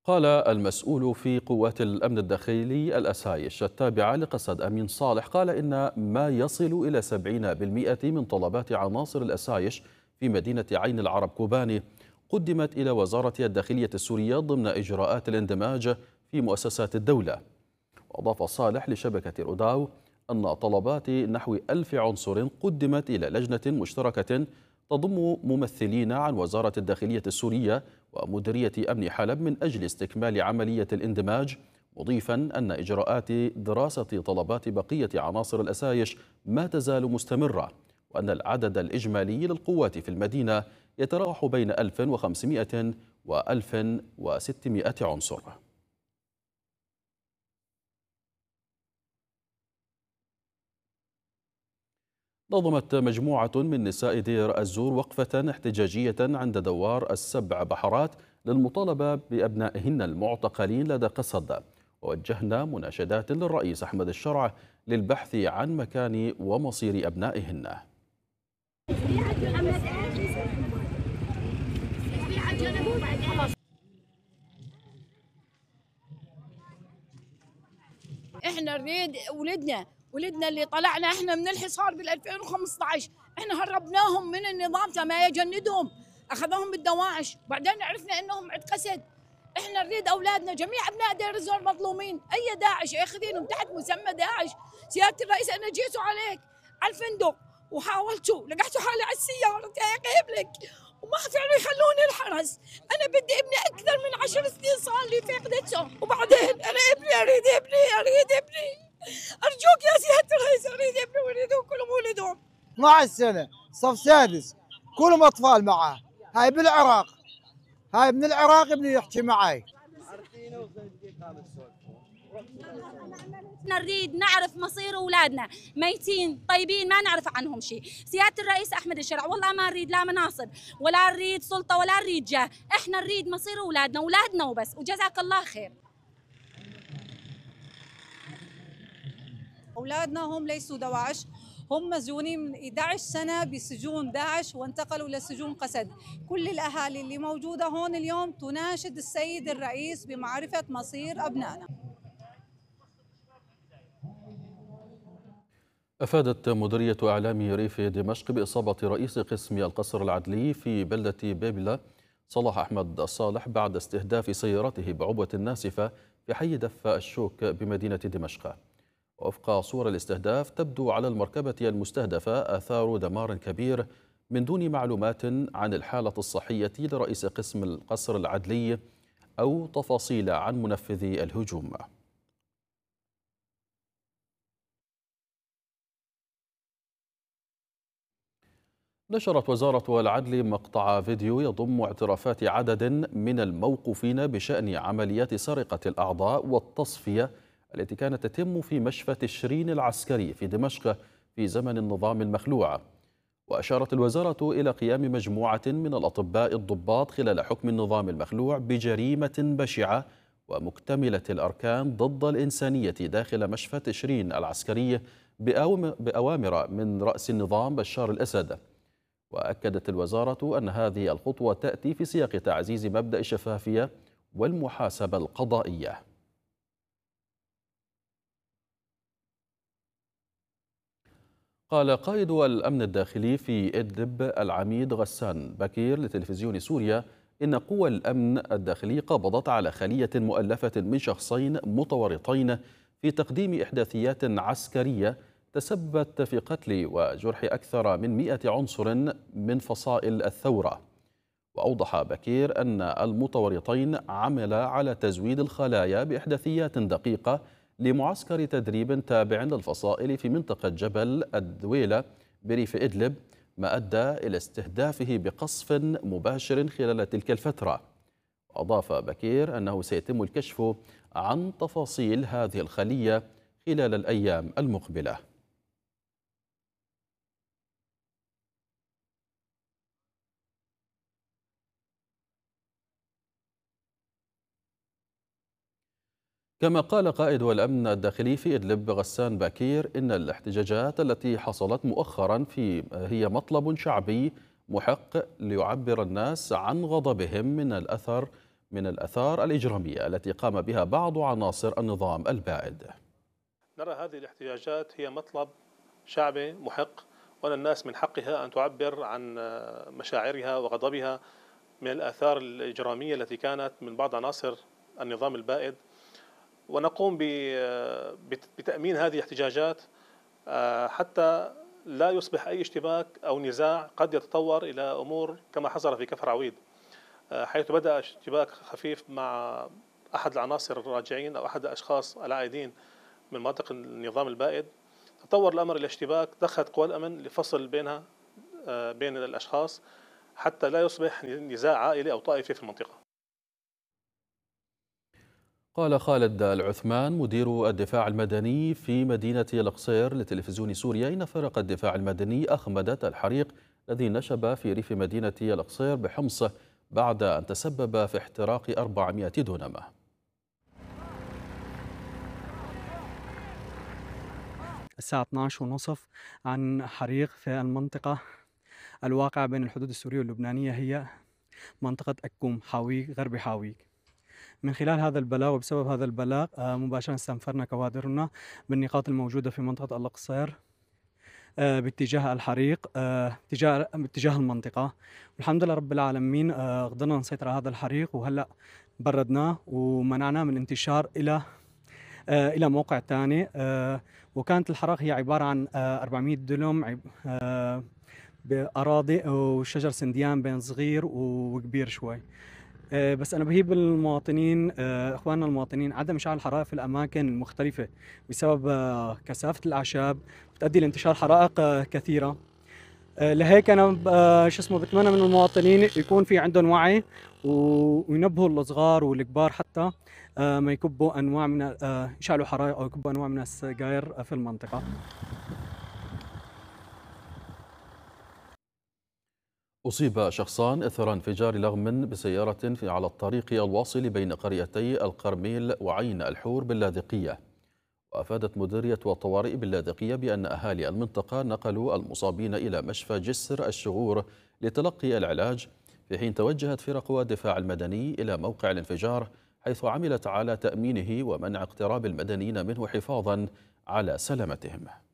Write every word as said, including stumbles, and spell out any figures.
قال المسؤول في قوات الأمن الداخلي الأسايش التابعة لقصد أمين صالح قال إن ما يصل إلى سبعين بالمئة من طلبات عناصر الأسايش في مدينة عين العرب كوباني قدمت إلى وزارة الداخلية السورية ضمن إجراءات الاندماج في مؤسسات الدولة. وأضاف صالح لشبكة روداو أن طلبات نحو ألف عنصر قدمت إلى لجنة مشتركة تضم ممثلين عن وزارة الداخلية السورية ومديرية أمن حلب من أجل استكمال عملية الاندماج، مضيفا أن إجراءات دراسة طلبات بقية عناصر الأسايش ما تزال مستمرة، وأن العدد الإجمالي للقوات في المدينة يتراوح بين ألف وخمسمئة و ألف وستمئة عنصر. نظمت مجموعة من نساء دير الزور وقفة احتجاجية عند دوار السبع بحرات للمطالبة بأبنائهن المعتقلين لدى قصد، ووجهنا مناشدات للرئيس أحمد الشرع للبحث عن مكان ومصير أبنائهن. احنا نريد ولدنا ولدنا اللي طلعنا احنا من الحصار بال ألفين وخمسة عشر، احنا هربناهم من النظام تما يجندهم، اخذوهم بالدواعش، بعدين عرفنا انهم عند قسد. احنا نريد اولادنا جميع ابناء دير الزور مظلومين، اي داعش ياخذينهم تحت مسمى داعش. سياده الرئيس انا جيتوا عليك على الفندق وحاولتوا لقيتوا حالي على السياره قريب لك وما فعلوا يخلوني الحرس. انا بدي ابني اكثر من عشر سنين صار لي فقدته، وبعدين انا ابني اريد ابني اريد ابني ارجوك يا سياده الرئيس اريد ابني واريدهم كلهم ولدهم. اثني عشر سنه صف سادس كلهم اطفال معاه. هاي بالعراق، هاي من العراق ابني يحكي معي. نريد نعرف مصير اولادنا، ميتين طيبين ما نعرف عنهم شيء. سياده الرئيس احمد الشرع والله ما نريد لا مناصب ولا نريد سلطه ولا نريد جاه، احنا نريد مصير اولادنا، اولادنا وبس، وجزاك الله خير. اولادنا هم ليسوا دواعش، هم مسجونين من أحد عشر سنة بسجون داعش وانتقلوا لسجون قسد. كل الأهالي اللي موجودة هون اليوم تناشد السيد الرئيس بمعرفة مصير أبنائنا. أفادت مديرية إعلام ريف دمشق بإصابة رئيس قسم القصر العدلي في بلدة بيبلة صلاح أحمد الصالح بعد استهداف سيارته بعبوة ناسفة في حي دف الشوك بمدينة دمشق. وفق صور الاستهداف تبدو على المركبة المستهدفة آثار دمار كبير من دون معلومات عن الحالة الصحية لرئيس قسم القصر العدلي أو تفاصيل عن منفذي الهجوم. نشرت وزارة العدل مقطع فيديو يضم اعترافات عدد من الموقوفين بشأن عمليات سرقة الأعضاء والتصفية التي كانت تتم في مشفى تشرين العسكري في دمشق في زمن النظام المخلوع. وأشارت الوزارة إلى قيام مجموعة من الأطباء الضباط خلال حكم النظام المخلوع بجريمة بشعة ومكتملة الأركان ضد الإنسانية داخل مشفى تشرين العسكري بأوامر من رأس النظام بشار الأسد. وأكدت الوزارة أن هذه الخطوة تأتي في سياق تعزيز مبدأ الشفافية والمحاسبة القضائية. قال قائد الأمن الداخلي في إدلب العميد غسان بكير لتلفزيون سوريا إن قوى الأمن الداخلي قبضت على خلية مؤلفة من شخصين متورطين في تقديم إحداثيات عسكرية تسببت في قتل وجرح أكثر من مئة عنصر من فصائل الثورة. وأوضح بكير أن المتورطين عملا على تزويد الخلايا بإحداثيات دقيقة لمعسكر تدريب تابع للفصائل في منطقة جبل الدويلة بريف إدلب، ما أدى إلى استهدافه بقصف مباشر خلال تلك الفترة. وأضاف بكير أنه سيتم الكشف عن تفاصيل هذه الخلية خلال الأيام المقبلة. كما قال قائد الأمن الداخلي في إدلب غسان بكير إن الاحتجاجات التي حصلت مؤخرا في هي مطلب شعبي محق ليعبر الناس عن غضبهم من الأثر من الآثار الإجرامية التي قام بها بعض عناصر النظام البائد. نرى هذه الاحتجاجات هي مطلب شعبي محق، وأن الناس من حقها أن تعبر عن مشاعرها وغضبها من الآثار الإجرامية التي كانت من بعض عناصر النظام البائد، ونقوم بتأمين هذه الاحتجاجات حتى لا يصبح أي اشتباك أو نزاع قد يتطور إلى أمور كما حصل في كفر عويد، حيث بدأ اشتباك خفيف مع أحد العناصر الراجعين أو أحد الأشخاص العائدين من مناطق النظام البائد. تطور الأمر إلى اشتباك، دخلت قوى الأمن لفصل بينها بين الأشخاص حتى لا يصبح نزاع عائلي أو طائفي في المنطقة. قال خالد العثمان مدير الدفاع المدني في مدينة القصير لتلفزيون سوريا إن فرق الدفاع المدني أخمدت الحريق الذي نشب في ريف مدينة القصير بحمص بعد أن تسبب في احتراق أربعمائة دونمة. الساعة اثنعش وثلاثين عن حريق في المنطقة الواقعة بين الحدود السورية واللبنانية، هي منطقة أكوم حاويك غرب حاويك. من خلال هذا البلاغ وبسبب هذا البلاغ مباشرة استنفرنا كوادرنا بالنقاط الموجودة في منطقة القصير باتجاه الحريق اتجاه اتجاه المنطقة، والحمد لله رب العالمين قدرنا نسيطر على هذا الحريق، وهلا بردناه ومنعناه من الانتشار إلى إلى موقع ثاني. وكانت الحرائق هي عبارة عن أربعمائة دلم بأراضي وشجر سنديان بين صغير وكبير شوي. بس أنا بهيب المواطنين إخواننا المواطنين عدم إشعال الحرائق في الأماكن المختلفة بسبب كثافة الأعشاب بتؤدي لانتشار حرائق كثيرة. لهيك أنا شو اسمه بتمنى من المواطنين يكون في عندهم وعي وينبهوا الصغار والكبار حتى ما يكبوا أنواع من يشعلوا حرائق أو يكبوا أنواع من السجاير في المنطقة. أصيب شخصان إثر انفجار لغم بسيارة على الطريق الواصل بين قريتي القرميل وعين الحور باللاذقية. وأفادت مديرية الطوارئ باللاذقية بأن أهالي المنطقة نقلوا المصابين إلى مشفى جسر الشغور لتلقي العلاج، في حين توجهت فرق الدفاع المدني إلى موقع الانفجار حيث عملت على تأمينه ومنع اقتراب المدنيين منه حفاظا على سلامتهم.